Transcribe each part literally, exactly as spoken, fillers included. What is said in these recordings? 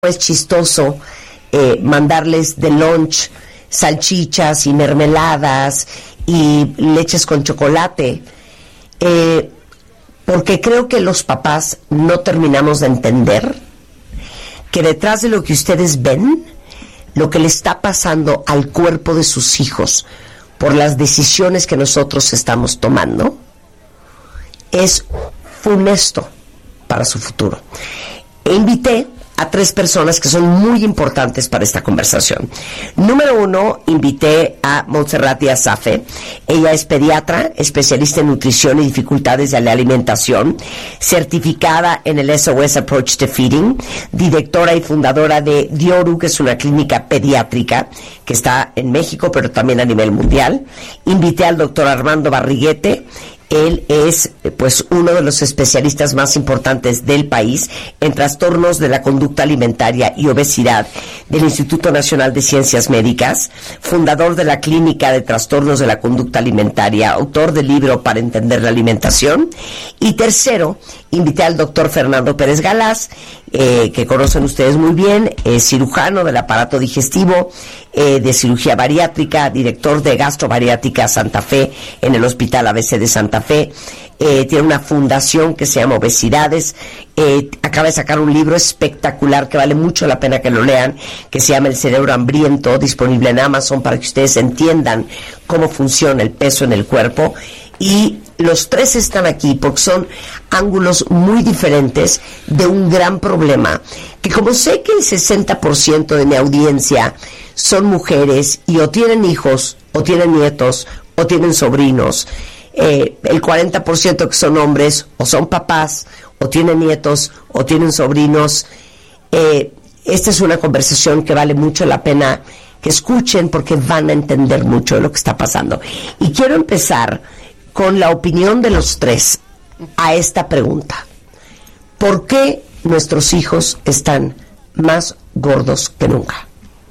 es chistoso eh, mandarles de lunch salchichas y mermeladas y leches con chocolate, eh, porque creo que los papás no terminamos de entender que detrás de lo que ustedes ven, lo que le está pasando al cuerpo de sus hijos por las decisiones que nosotros estamos tomando es funesto para su futuro. E invité a tres personas que son muy importantes para esta conversación. Número uno, invité a Montserrat Díaz-Safe. Ella es pediatra, especialista en nutrición y dificultades de la alimentación, certificada en el S O S Approach to Feeding, directora y fundadora de Dioru, que es una clínica pediátrica que está en México, pero también a nivel mundial. Invité al doctor Armando Barriguete. Él es, pues, uno de los especialistas más importantes del país en trastornos de la conducta alimentaria y obesidad del Instituto Nacional de Ciencias Médicas, fundador de la Clínica de Trastornos de la Conducta Alimentaria, autor del libro Para Entender la Alimentación. Y tercero, invité al doctor Fernando Pérez Galaz, eh, que conocen ustedes muy bien, es cirujano del aparato digestivo, eh, de cirugía bariátrica, director de gastrobariátrica Santa Fe en el Hospital A B C de Santa Fe. Eh, tiene una fundación que se llama Obesidades. Eh, acaba de sacar un libro espectacular que vale mucho la pena que lo lean, que se llama El Cerebro Hambriento, disponible en Amazon para que ustedes entiendan cómo funciona el peso en el cuerpo. Y los tres están aquí porque son ángulos muy diferentes de un gran problema, que como sé que el sesenta por ciento de mi audiencia son mujeres y o tienen hijos, o tienen nietos, o tienen sobrinos, eh, el cuarenta por ciento que son hombres, o son papás, o tienen nietos, o tienen sobrinos, eh, esta es una conversación que vale mucho la pena que escuchen porque van a entender mucho de lo que está pasando. Y quiero empezar con la opinión de los tres a esta pregunta. ¿Por qué nuestros hijos están más gordos que nunca?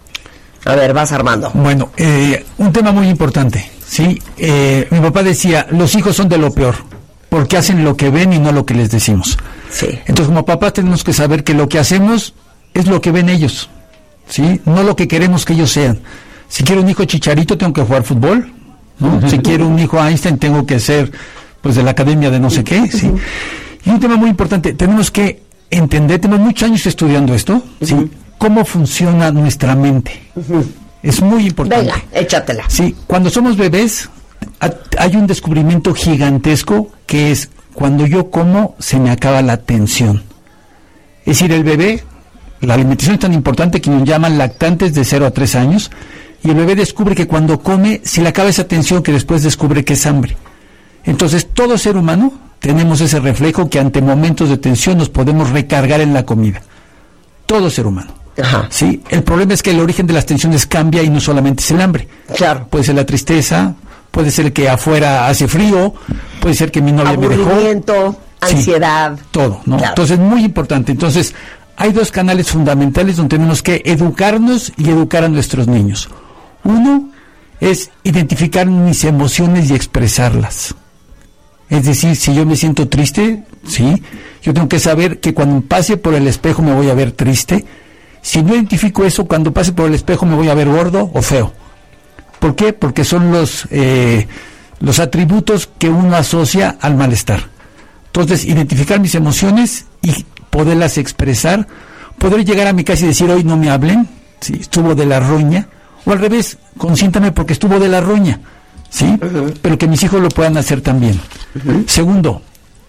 A ver, vas Armando. Bueno, eh, un tema muy importante, ¿sí? Eh, mi papá decía, los hijos son de lo peor, porque hacen lo que ven y no lo que les decimos. Sí. Entonces, como papás tenemos que saber que lo que hacemos es lo que ven ellos, ¿sí? No lo que queremos que ellos sean. Si quiero un hijo Chicharito, tengo que jugar fútbol, ¿no? Uh-huh. Si quiero un hijo Einstein, tengo que ser, pues, de la academia de no sé qué, ¿sí? Uh-huh. Y un tema muy importante, tenemos que entender, tenemos muchos años estudiando esto, ¿sí? Uh-huh. Cómo funciona nuestra mente. Uh-huh. Es muy importante. Venga, échatela. Sí, cuando somos bebés, a, hay un descubrimiento gigantesco que es, cuando yo como, se me acaba la atención. Es decir, el bebé, la alimentación es tan importante que nos llaman lactantes de cero a tres años, y el bebé descubre que cuando come se le acaba esa atención, que después descubre que es hambre. Entonces, todo ser humano tenemos ese reflejo que ante momentos de tensión nos podemos recargar en la comida. Todo ser humano. Ajá. Sí, el problema es que el origen de las tensiones cambia y no solamente es el hambre. Claro. Puede ser la tristeza, puede ser que afuera hace frío, puede ser que mi novia me dejó. Aburrimiento, ansiedad. Sí, todo, ¿no? Claro. Entonces, muy importante. Entonces, hay dos canales fundamentales donde tenemos que educarnos y educar a nuestros niños. Uno es identificar mis emociones y expresarlas. Es decir, si yo me siento triste, sí, yo tengo que saber que cuando pase por el espejo me voy a ver triste. Si no identifico eso, cuando pase por el espejo me voy a ver gordo o feo. ¿Por qué? Porque son los eh, los atributos que uno asocia al malestar. Entonces, identificar mis emociones y poderlas expresar, poder llegar a mi casa y decir, hoy no me hablen, ¿sí? Estuvo de la roña, o al revés, consiéntame porque estuvo de la roña, ¿sí? Uh-huh. Pero que mis hijos lo puedan hacer también. Uh-huh. Segundo,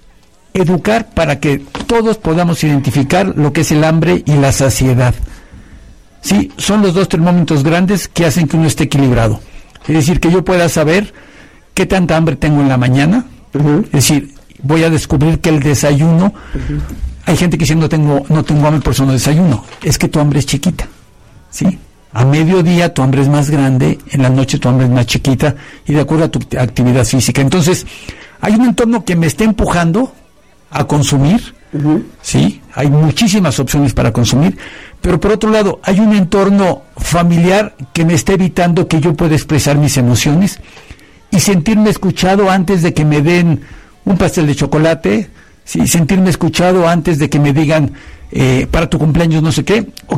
educar para que todos podamos identificar lo que es el hambre y la saciedad. Sí, son los dos termómetros grandes que hacen que uno esté equilibrado. Es decir, que yo pueda saber qué tanta hambre tengo en la mañana. Uh-huh. Es decir, voy a descubrir que el desayuno, uh-huh. hay gente que dice no tengo, no tengo hambre por eso no desayuno. Es que tu hambre es chiquita, ¿sí? A mediodía tu hambre es más grande, en la noche tu hambre es más chiquita, y de acuerdo a tu actividad física. Entonces, hay un entorno que me está empujando a consumir, uh-huh. sí, hay muchísimas opciones para consumir, pero por otro lado hay un entorno familiar que me está evitando que yo pueda expresar mis emociones y sentirme escuchado antes de que me den un pastel de chocolate, sí, sentirme escuchado antes de que me digan eh, para tu cumpleaños no sé qué, o